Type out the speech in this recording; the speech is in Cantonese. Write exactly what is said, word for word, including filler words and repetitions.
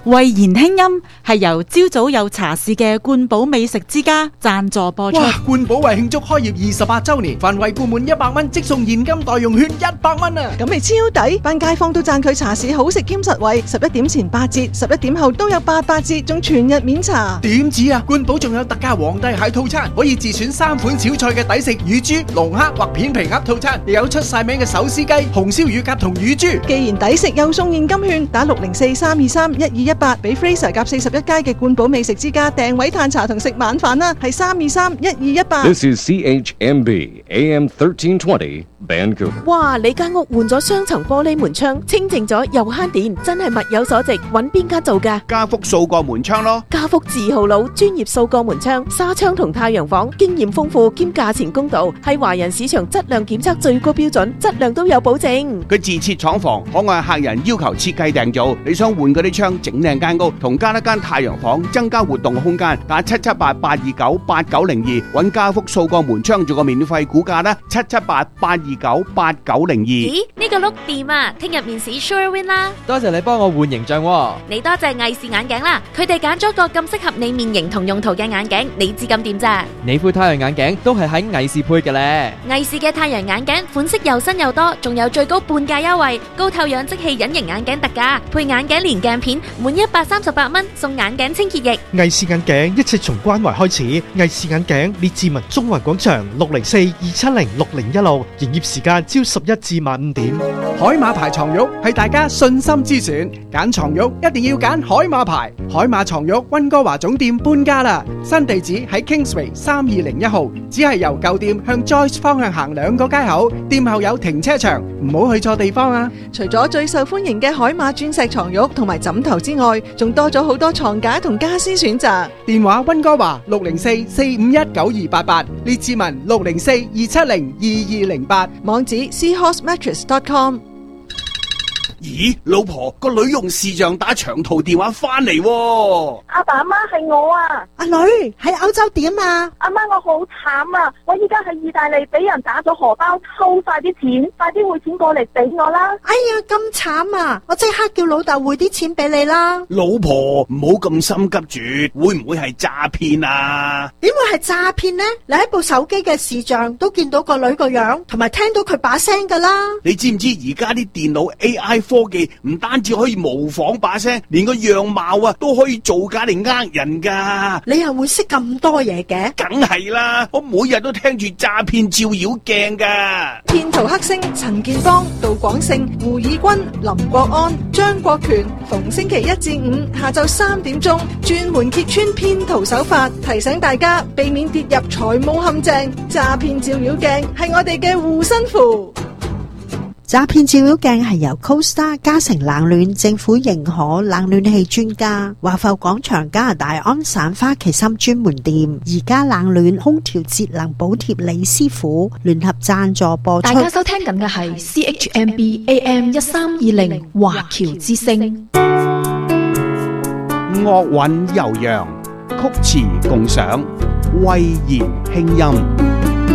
慧言輕音係由朝早有茶市嘅冠寶美食之家贊助播出。 哇！冠寶為慶祝開業二十八周年，凡惠顧滿一百蚊即送現金代用券一百蚊啊！ 咁咪超抵，班街坊都讚佢茶市好食兼實惠，十一點前八折，十一點後都有八八折，仲全日免茶。 點止啊！冠寶仲有特價皇帝蟹套餐，可以自選三款小菜嘅抵食乳豬、龍蝦或片皮鴨套餐，亦有出晒名嘅手撕雞、紅燒乳鴿同乳豬。 既然抵食又送現金券，打六零四三二三一二一八俾 Fraser 夾四十一街嘅冠寶美食之家訂位嘆茶同食晚飯啦，係三二三一二一八。 This is C H M B A M thirteen twenty Vancouver。 哇！你間屋換咗雙層玻璃門窗，清淨咗又慳電，真係物有所值。揾邊間做㗎？ 家福數個門窗咯。 家福字號佬，專業數個門窗、紗窗同太陽房，經驗豐富兼價錢公道，係華人市場質量檢測最高標準，質量都有保證。 佢自設廠房，可按客人要求設計訂造。你想換嗰啲窗，整靚間屋，同加一間太陽房，增加活動空間，打七七八八二九八九零二，揾家福數個門窗做個免費估價啦，七七八八二九八九零二。 咦？呢個碌掂啊！聽日面試 Sure Win 啦！ 多謝你幫我換形象喎。 你多謝藝視眼鏡啦，佢哋揀咗個咁適合你面型同用途嘅眼鏡，你知咁掂咋？ 你副太陽眼鏡都係喺藝視配嘅咧。 藝視嘅太陽眼鏡款式又新又多，仲有最高半價優惠，高透氧即棄隱形眼鏡特價，配眼鏡連鏡片，滿一百三十八蚊送眼鏡清潔液。 藝視眼鏡一切從關懷開始，藝視眼鏡列治文中環廣場六零四二七零六零一六，營業時間朝十一至晚五點。 海馬牌床褥係大家信心之選，揀床褥一定要揀海馬牌。海馬床褥溫哥華總店搬家啦，新地址喺 Kingsway 三二零一號，只係由舊店向 Joyce 方向行兩個街口，店後有停車場，唔好去錯地方啊！ 除咗最受歡迎嘅海馬鑽石床褥同埋枕頭之外，仲多咗好多床架同家私選擇。 電話溫哥華六零四四五一九二八八，列治文六零四二七零二二零八， 網址 seahorse mattress dot com。 咦，老婆，個女用視像打長途電話翻嚟喎。 阿爸阿媽係我啊。 阿女喺歐洲點啊？ 阿媽，我好慘啊！我依家喺意大利俾人打咗荷包，偷晒啲錢，快啲匯錢過嚟俾我啦！ 哎呀，咁慘啊！我即刻叫老豆匯啲錢俾你啦。 老婆，唔好咁心急住，會唔會係詐騙啊？ 點會係詐騙呢？你喺部手機嘅視像都見到個女個樣，同埋聽到佢把聲噶啦。 你知唔知而家啲電腦 A I 科技唔單止可以模仿把聲，連個樣貌啊都可以造假嚟呃人噶。 你又會識咁多嘢嘅？ 梗係啦，我每日都聽住詐騙照妖鏡噶。 騙徒黑星陳建邦、杜廣勝、胡以軍、林國安、張國權，逢星期一至五下晝三點鐘，專門揭穿騙徒手法，提醒大家避免跌入財務陷阱。詐騙照妖鏡係我哋嘅護身符。 詐騙照妖鏡係由 CoStar 嘉誠冷暖政府認可冷暖氣專家華埠廣場加拿大安省花旗參專門店而家冷暖空調節能補貼李師傅聯合贊助播出。 大家收聽緊嘅係 C H M B A M 一三二零華僑之聲。 樂韻悠揚，曲詞共賞，慧言輕音。